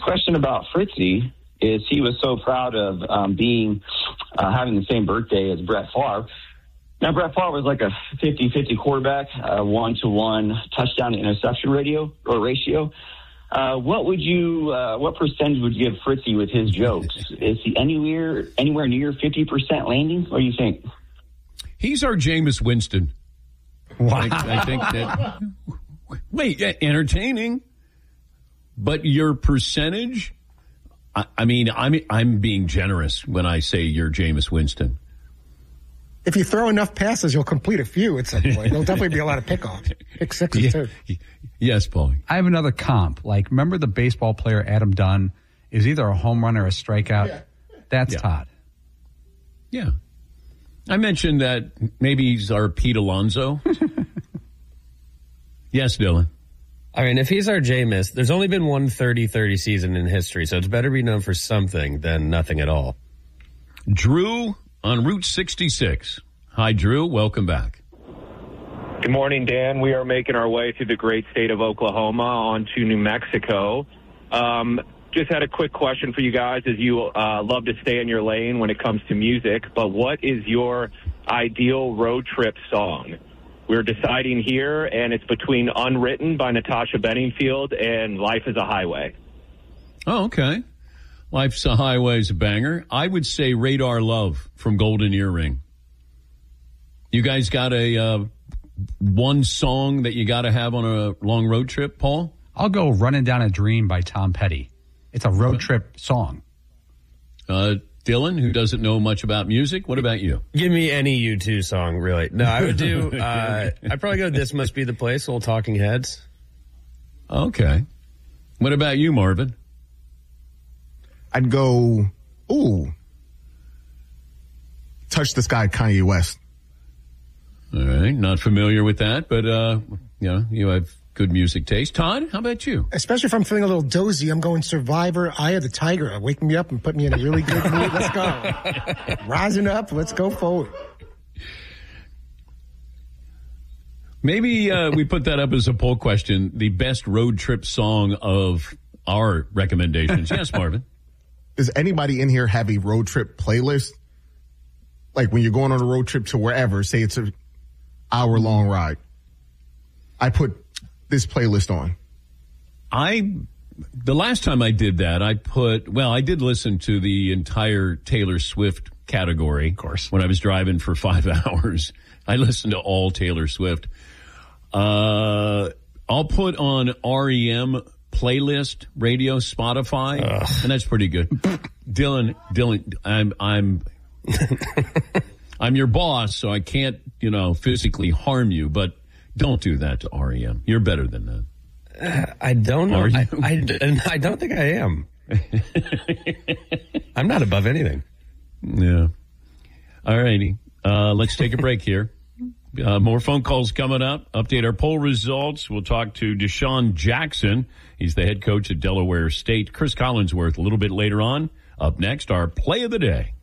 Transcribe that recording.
question about Fritzy is he was so proud of having the same birthday as Brett Favre. Now, Brett Favre was like a 50-50 quarterback, 1-to-1 touchdown to interception ratio. What percentage would you give Fritzy with his jokes? Is he anywhere near 50% landing? What do you think? He's our Jameis Winston. Wow. I think that. Wait, entertaining, but your percentage. I'm being generous when I say you're Jameis Winston. If you throw enough passes, you'll complete a few at some point. There'll definitely be a lot of pick-offs. Pick sixes, too. Yes, Paul. I have another comp. Like, remember the baseball player Adam Dunn is either a home run or a strikeout? Yeah. That's Todd. Yeah. I mentioned that maybe he's our Pete Alonso. Yes, Dylan. I mean, if he's our Jameis, there's only been one 30-30 season in history, so it's better be known for something than nothing at all. Drew on Route 66. Hi, Drew. Welcome back. Good morning, Dan. We are making our way through the great state of Oklahoma onto New Mexico. Just had a quick question for you guys, as you love to stay in your lane when it comes to music, but what is your ideal road trip song? We're deciding here, and it's between Unwritten by Natasha Bedingfield and Life is a Highway. Oh, okay. Life's a Highway is a banger. I would say Radar Love from Golden Earring. You guys got a one song that you got to have on a long road trip, Paul? I'll go Running Down a Dream by Tom Petty. It's a road trip song. Dylan, who doesn't know much about music, what about you? Give me any U2 song, really. No, I would do, I'd probably go This Must Be the Place, Old Talking Heads. Okay. What about you, Marvin? I'd go, Touch the Sky, Kanye West. All right. Not familiar with that, but, you have good music taste. Todd, how about you? Especially if I'm feeling a little dozy, I'm going Survivor, Eye of the Tiger. Wake me up and put me in a really good mood. Let's go. Rising up. Let's go forward. Maybe we put that up as a poll question, the best road trip song of our recommendations. Yes, Marvin. Does anybody in here have a road trip playlist? Like when you're going on a road trip to wherever, say it's an hour-long ride. I put this playlist on. The last time I did that, I did listen to the entire Taylor Swift category. Of course. When I was driving for 5 hours. I listened to all Taylor Swift. I'll put on REM playlist, radio, Spotify, and that's pretty good. Dylan, I'm I'm your boss, so I can't, physically harm you, but don't do that to REM. You're better than that. I don't know. Are you? I don't think I am. I'm not above anything. Yeah. All righty. Let's take a break here. More phone calls coming up. Update our poll results. We'll talk to Deshaun Jackson. He's the head coach at Delaware State. Chris Collinsworth a little bit later on. Up next, our play of the day.